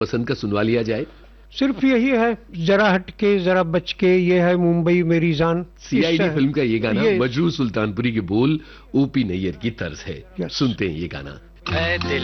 पसंद का सुनवा लिया जाए। सिर्फ यही है, जरा हटके जरा बच के, ये है मुंबई मेरी जान। सीआईडी फिल्म का ये गाना मजरू सुल्तानपुरी के बोल ओपी नैयर की तर्ज है। सुनते हैं ये गाना।